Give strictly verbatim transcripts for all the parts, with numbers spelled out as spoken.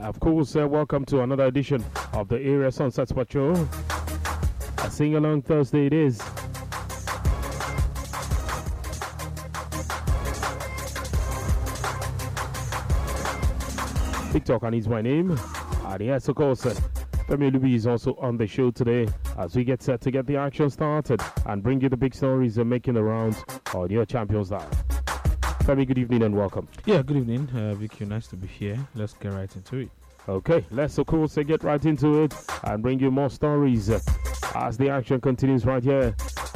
Of course, uh, welcome to another edition of the Area Sunset Patrol. A sing-along Thursday it is. TikTok and is my name. And yes, of course, uh, Femi Olubi is also on the show today as we get set to get the action started and bring you the big stories and making the rounds on your Champions Live. Femi, good evening and welcome. Yeah, good evening, uh, Vicky. Nice to be here. Let's get right into it. Okay, let's of course uh, get right into it and bring you more stories uh, as the action continues right here.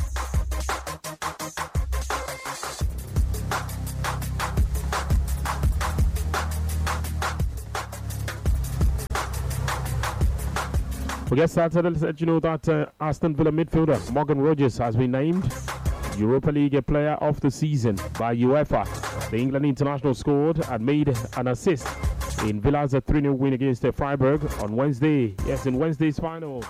We get started. Let's let you know that uh, Aston Villa midfielder Morgan Rogers has been named Europa League Player of the Season by UEFA. The England international scored and made an assist in Villa's three nil win against Freiburg on Wednesday. Yes, in Wednesday's final.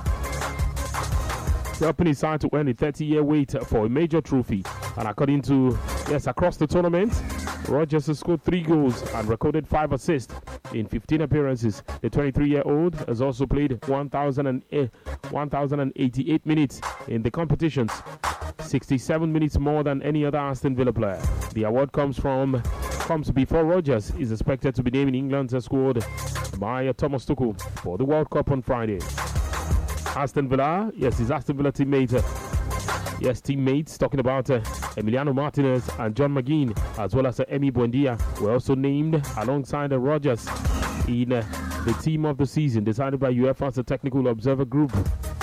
The opening side to earn a thirty-year wait for a major trophy. And according to, yes, across the tournament, Rogers has scored three goals and recorded five assists in fifteen appearances. The twenty-three-year-old has also played one thousand eighty-eight minutes in the competitions, sixty-seven minutes more than any other Aston Villa player. The award comes from comes before Rogers is expected to be named in England's squad by Thomas Tuchel for the World Cup on Friday. Aston Villa, yes, his Aston Villa teammate, uh, yes, teammates talking about uh, Emiliano Martinez and John McGinn, as well as uh, Emi Buendia, were also named alongside uh, Rogers in uh, the team of the season decided by UEFA's uh, Technical Observer Group.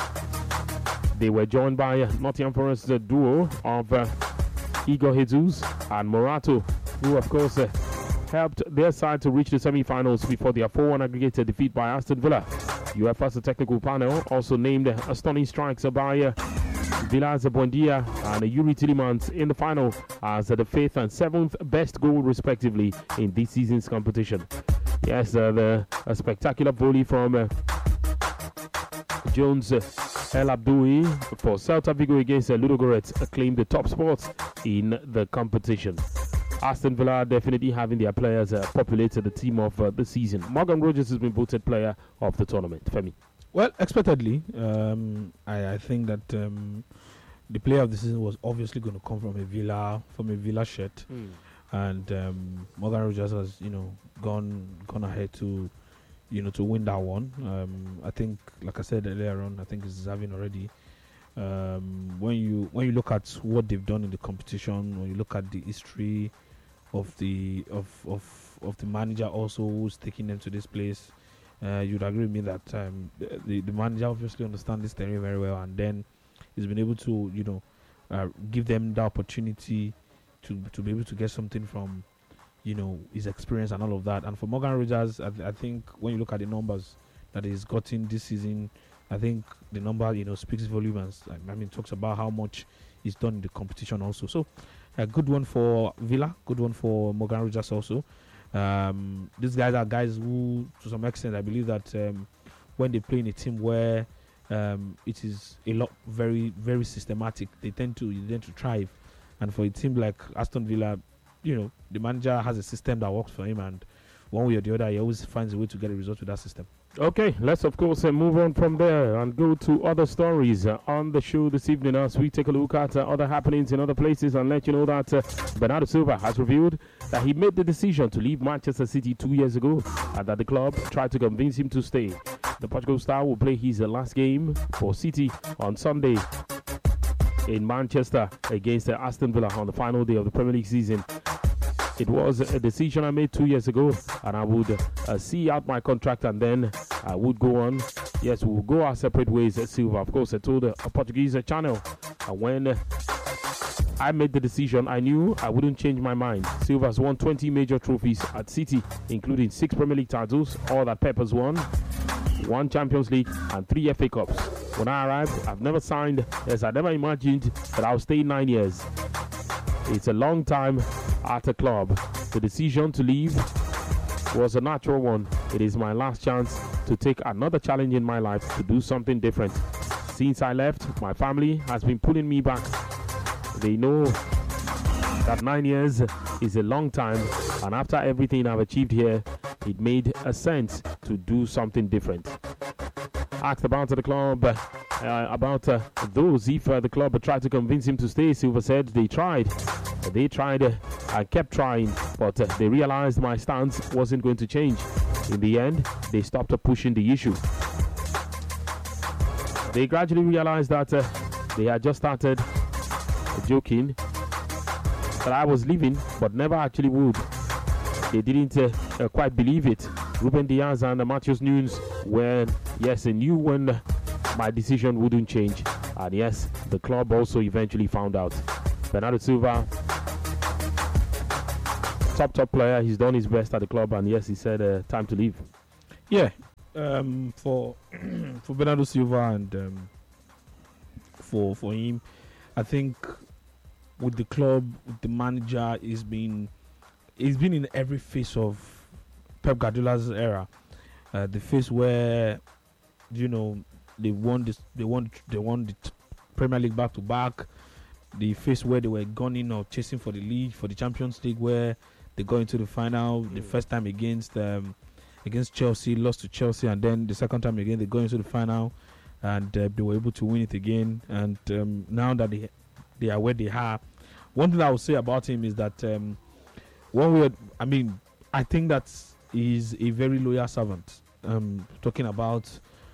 They were joined by uh, Nottingham Forest uh, duo of uh, Igor Jesus and Morato, who of course uh, helped their side to reach the semi-finals before their four one aggregated defeat by Aston Villa. UEFA's technical panel also named uh, stunning strikes by uh, Villa's Buendia and uh, Yuri Tillemans in the final as uh, the fifth and seventh best goal respectively in this season's competition. Yes, uh, the, a spectacular volley from uh, Jones uh, El Abdoui for Celta Vigo against uh, Ludogorets uh, claimed the top spots in the competition. Aston Villa definitely having their players uh, populated the team of uh, the season. Morgan Rogers has been voted player of the tournament. Femi. Well, expectedly, um, I, I think that um, the player of the season was obviously going to come from a Villa, from a Villa shirt, mm. and um, Morgan Rogers has, you know, gone gone ahead to, you know, to win that one. Um, I think, like I said earlier on, I think he's deserving already. Um, when you when you look at what they've done in the competition, when you look at the history of the of of of the manager also who's taking them to this place, uh, you'd agree with me that um, the, the the manager obviously understands this terrain very well, and then he's been able to, you know, uh, give them the opportunity to to be able to get something from, you know, his experience and all of that. And for Morgan Rogers, I, th- I think when you look at the numbers that he's gotten this season, I think the number, you know, speaks volumes. I mean, talks about how much he's done in the competition also. So, a good one for Villa, good one for Morgan Rogers also. Um, these guys are guys who, to some extent, I believe that um, when they play in a team where um, it is a lot very, very systematic, they tend to they tend to thrive. And for a team like Aston Villa, you know, the manager has a system that works for him, and one way or the other, he always finds a way to get a result with that system. Okay, let's of course uh, move on from there and go to other stories uh, on the show this evening as we take a look at uh, other happenings in other places and let you know that uh, Bernardo Silva has revealed that he made the decision to leave Manchester City two years ago and that the club tried to convince him to stay. The Portugal star will play his uh, last game for City on Sunday in Manchester against uh, Aston Villa on the final day of the Premier League season. It was a decision I made two years ago, and I would uh, see out my contract and then I would go on. Yes, we will go our separate ways at Silva. Of course, I told a Portuguese uh, channel. And when uh, I made the decision, I knew I wouldn't change my mind. Silva has won twenty major trophies at City, including six Premier League titles, all that Pep has won, one Champions League, and three F A Cups. When I arrived, I've never signed, as I never imagined that I'll stay nine years. It's a long time at a club. The decision to leave was a natural one. It is my last chance to take another challenge in my life to do something different. Since I left, my family has been pulling me back. They know that nine years is a long time, and after everything I've achieved here, it made a sense to do something different. Asked about the club, uh, about uh, those if uh, the club tried to convince him to stay, Silva said they tried. They tried uh, and kept trying, but uh, they realized my stance wasn't going to change. In the end, they stopped uh, pushing the issue. They gradually realized that uh, they had just started joking that I was leaving, but never actually would. They didn't uh, uh, quite believe it. Ruben Diaz and uh, Matheus Nunes were, yes, they knew when my decision wouldn't change. And yes, the club also eventually found out. Bernardo Silva, top, top player. He's done his best at the club. And yes, he said, uh, time to leave. Yeah, um, for for Bernardo Silva and um, for for him, I think with the club, with the manager, he's been he's been in every phase of Pep Guardiola's era. Uh, the phase where, you know, they won this, they won, they won the t- Premier League back to back. The phase where they were gunning or chasing for the league, for the Champions League, where they got into the final mm. the first time against um, against Chelsea, lost to Chelsea, and then the second time again they got into the final, and uh, they were able to win it again. And um, now that they they are where they are, one thing I would say about him is that um, one way, I mean, I think that he's a very loyal servant. Um, talking about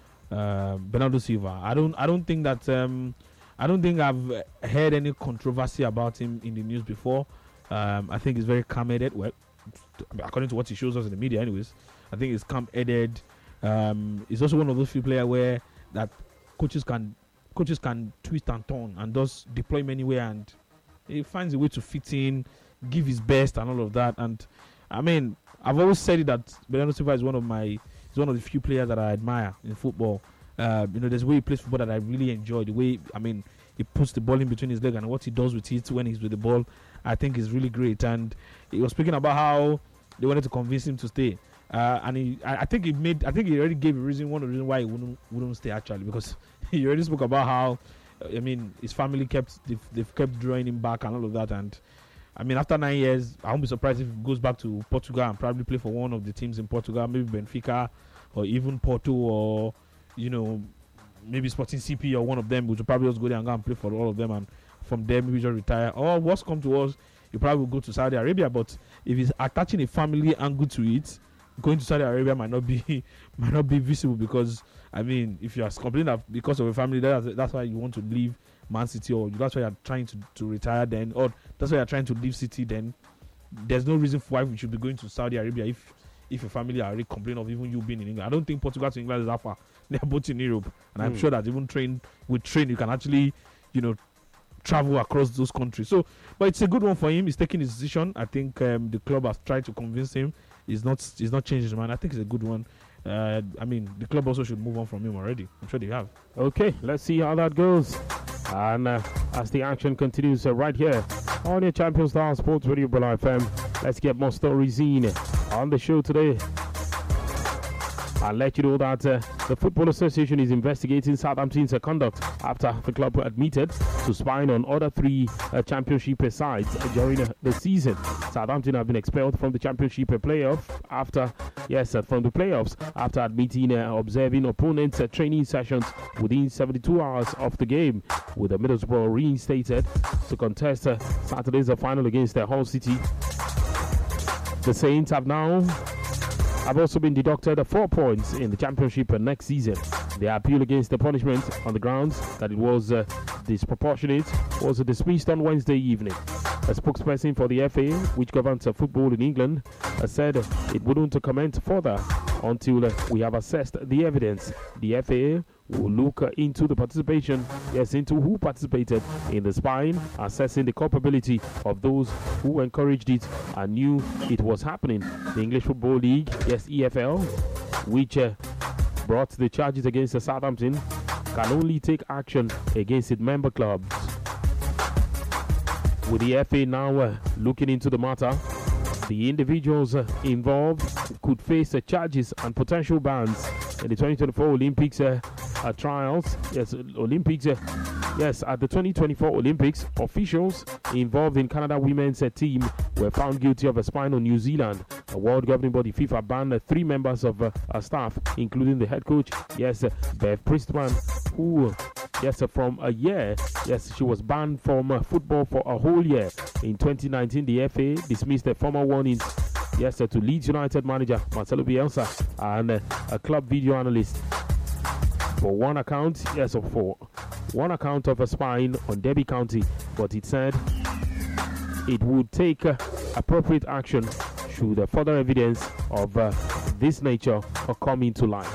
uh, Bernardo Silva, I don't, I don't think that, um, I don't think I've heard any controversy about him in the news before. Um, I think he's very calm-headed. Well, according to what he shows us in the media, anyways, I think he's calm-headed. Um, he's also one of those few players where that coaches can, coaches can twist and turn and does deploy him anywhere, and he finds a way to fit in, give his best, and all of that. And I mean, I've always said it that Bernardo Silva is one of my, he's one of the few players that I admire in football. Uh, you know, there's a way he plays football that I really enjoy. The way, I mean, he puts the ball in between his legs and what he does with it when he's with the ball, I think is really great. And he was speaking about how they wanted to convince him to stay. Uh, and he, I, I think he made, I think he already gave a reason, one of the reasons why he wouldn't, wouldn't stay actually, because he already spoke about how, I mean, his family kept, they've, they've kept drawing him back and all of that. And I mean, after nine years, I won't be surprised if he goes back to Portugal and probably play for one of the teams in Portugal, maybe Benfica or even Porto, or, you know, maybe Sporting C P or one of them, which will probably just go there and go and play for all of them, and from there maybe just retire. Or what's come to us, you probably will go to Saudi Arabia. But if he's attaching a family angle to it, going to Saudi Arabia might not be might not be visible, because I mean, if you are complaining that because of a family, that's, that's why you want to leave Man City, or that's why you're trying to, to retire then, or that's why you're trying to leave City, then there's no reason for why we should be going to Saudi Arabia if if your family are already complaining of even you being in England. I don't think Portugal to England is that far. They're both in Europe, and mm. I'm sure that even train with train you can actually, you know, travel across those countries. So, but it's a good one for him. He's taking his decision. I think um, the club has tried to convince him. He's not he's not changed his mind. I think it's a good one. Uh, I mean, the club also should move on from him already. I'm sure they have. Okay, let's see how that goes. And uh, as the action continues uh, right here on your Champion Star Sports Radio Bella F M, let's get more stories in on the show today. I'll let you know that uh, the Football Association is investigating Southampton's uh, conduct after the club admitted to spying on other three uh, championship sides during uh, the season. Southampton have been expelled from the championship uh, playoff after, yes, uh, from the playoffs after admitting uh, observing opponents' uh, training sessions within seventy-two hours of the game, with the Middlesbrough reinstated to contest uh, Saturday's uh, final against uh, Hull City. The Saints have now have also been deducted four points in the championship next season. Their appeal against the punishment on the grounds that it was uh, disproportionate was dismissed on Wednesday evening. A spokesperson for the F A, which governs uh, football in England, uh, said it wouldn't comment further until uh, we have assessed the evidence. The F A will look uh, into the participation, yes, into who participated in the spying, assessing the culpability of those who encouraged it and knew it was happening. The English Football League, yes, E F L, which uh, brought the charges against the Southampton, can only take action against its member clubs. With the F A now uh, looking into the matter, the individuals uh, involved could face uh, charges and potential bans in the twenty twenty-four Olympics uh, uh, trials. Yes, Olympics uh, Yes, at the twenty twenty-four Olympics, officials involved in Canada women's uh, team were found guilty of a spying on New Zealand. A world governing body FIFA banned uh, three members of uh, her staff, including the head coach, yes, uh, Bev Priestman, who, uh, yes, uh, from a year, yes, she was banned from uh, football for a whole year. In twenty nineteen, the F A dismissed the former warnings, yes, uh, to Leeds United manager Marcelo Bielsa and uh, a club video analyst for one account, yes, of for one account of a spying on Derby County, but it said it would take uh, appropriate action should uh, further evidence of uh, this nature uh, come into light.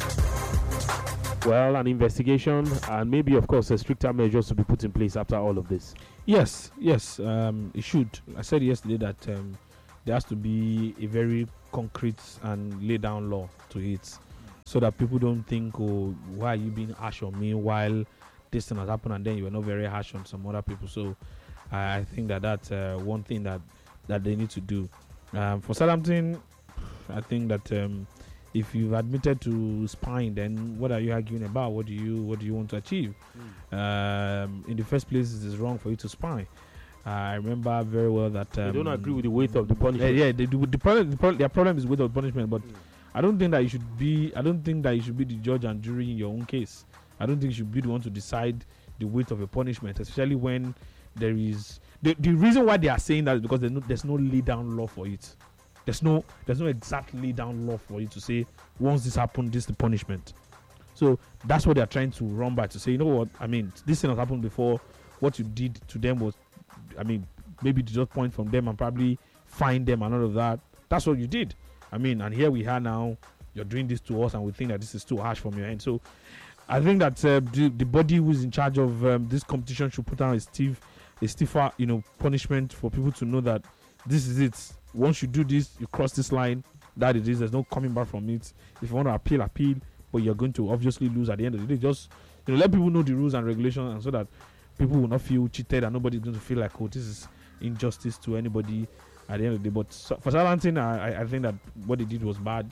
Well, an investigation and maybe, of course, a stricter measures to be put in place after all of this. Yes, yes, um, it should. I said yesterday that um, there has to be a very concrete and laid down law to it, so that people don't think, oh, why are you being harsh on me while this thing has happened, and then you were not very harsh on some other people. So I think that that's uh, one thing that, that they need to do. Um, for Southampton, I think that um, if you've admitted to spying, then what are you arguing about? What do you what do you want to achieve? Mm. Um, in the first place, it is wrong for you to spy. Uh, I remember very well that um, they don't agree with the weight of the punishment. Uh, yeah, they do. The problem, the problem, their problem is weight of punishment, but mm. I don't think that you should be. I don't think that you should be the judge and jury in your own case. I don't think you should be the one to decide the weight of a punishment, especially when there is the, the reason why they are saying that is because there's no, there's no lay down law for it. There's no there's no exact lay down law for you to say once this happened, this is the punishment. So that's what they're trying to run by, to say, you know what, I mean, this thing has happened before. What you did to them was, I mean, maybe to just point from them and probably fine them and all of that. That's what you did. I mean, and here we are now. You're doing this to us, and we think that this is too harsh from your end. So I think that uh, the, the body who's in charge of um, this competition should put down a stiff, a stiffer, you know, punishment for people to know that this is it. Once you do this, you cross this line, that it is. There's no coming back from it. If you want to appeal, appeal, but you're going to obviously lose at the end of the day. Just, you know, let people know the rules and regulations, and so that people will not feel cheated and nobody's going to feel like, oh, this is injustice to anybody at the end of the day. But so, for Southampton, I, I think that what they did was bad.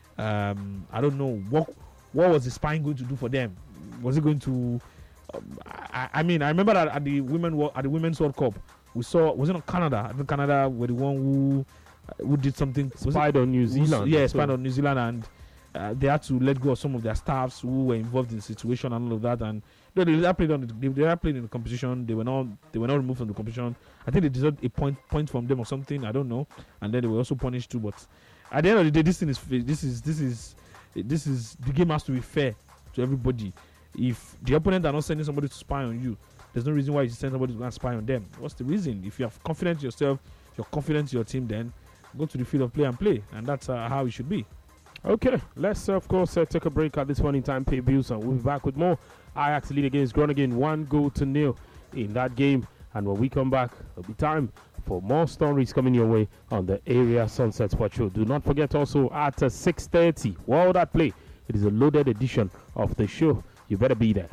Um, I don't know what. What was the spying going to do for them? Was it going to? Um, I, I mean, I remember that at the women at the Women's World Cup, we saw, was it not Canada? I think Canada were the one who who did something. Spied on New Zealand. Was, yeah, spied on New Zealand, and uh, they had to let go of some of their staffs who were involved in the situation and all of that. And you know, they played on the, they, they played in the competition. They were not they were not removed from the competition. I think they deserved a point point from them or something. I don't know. And then they were also punished too. But at the end of the day, this thing is this is this is. This is the game has to be fair to everybody. If the opponent are not sending somebody to spy on you, there's no reason why you send somebody to go and spy on them. What's the reason? If you have confidence in yourself, if you're confident in your team, then go to the field of play and play, and that's uh, how it should be. Okay, let's uh, of course uh, take a break at this point in time, pay bills, and we'll be back with more. Ajax lead against Groningen, one goal to nil in that game. And when we come back, it'll be time for more stories coming your way on the Area Sunset Sport Show. Do not forget also at uh, six thirty, World at Play. It is a loaded edition of the show. You better be there.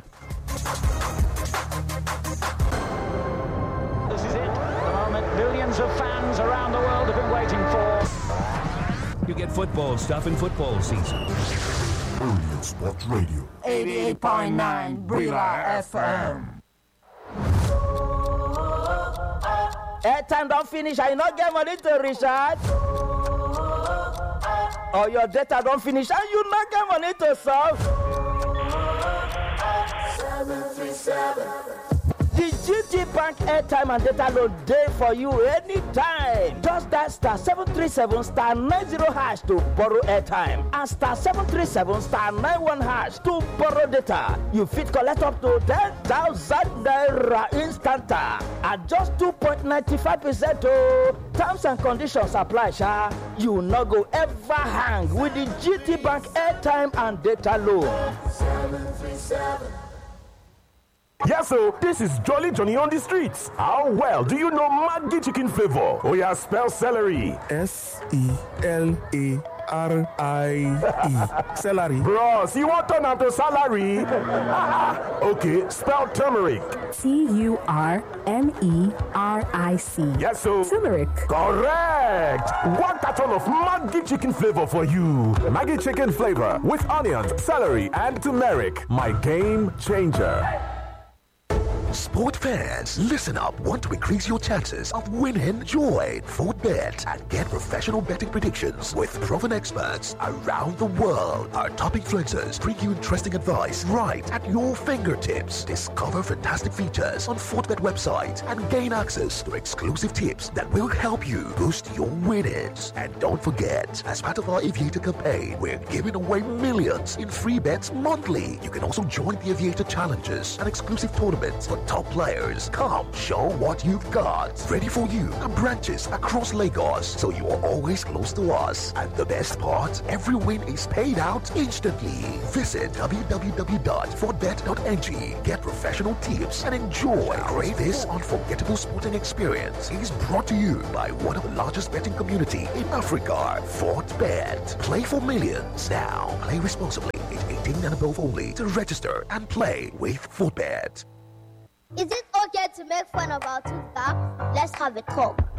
This is it, the moment millions of fans around the world have been waiting for. You get football stuff in football season. Area Sports Radio. eighty-eight point nine Brila F M. Airtime don't finish, I not get money to recharge. Or your data don't finish and you not get money to solve. seven three seven. The G T Bank airtime and data load day for you anytime. Just that star seven three seven star nine zero hash to borrow airtime and star seven three seven star nine one hash to borrow data. You fit collect up to ten thousand naira instanta at just two point nine five percent. Oh, terms and conditions apply, sha. You no go ever hang with the G T Bank airtime and data loan. seven three seven. Yes, so this is Jolly Johnny on the streets. How well do you know Maggi chicken flavor? Oh yeah, spell celery. S E L A R I E. Celery. Bros, you want to turn to salary? Okay, spell turmeric. T U R M E R I C. Yes, so turmeric. Correct. One carton of Maggi chicken flavor for you. Maggi chicken flavor with onions, celery, and turmeric. My game changer. Sport fans, listen up. Want to increase your chances of winning? Join FortBet and get professional betting predictions with proven experts around the world. Our top influencers bring you interesting advice right at your fingertips. Discover fantastic features on FortBet website and gain access to exclusive tips that will help you boost your winnings. And don't forget, as part of our Aviator campaign, we're giving away millions in free bets monthly. You can also join the Aviator challenges and exclusive tournaments for top players. Come, show what you've got. Ready for you at branches across Lagos, so you are always close to us. And the best part, every win is paid out instantly. Visit w w w dot fort bet dot n g. Get professional tips and enjoy great this unforgettable sporting experience. Is brought to you by one of the largest betting community in Africa, FortBet. Play for millions. Now, play responsibly. Age eighteen and above only. To register and play with FortBet. Is it okay to make fun of our tooth back? Let's have a talk.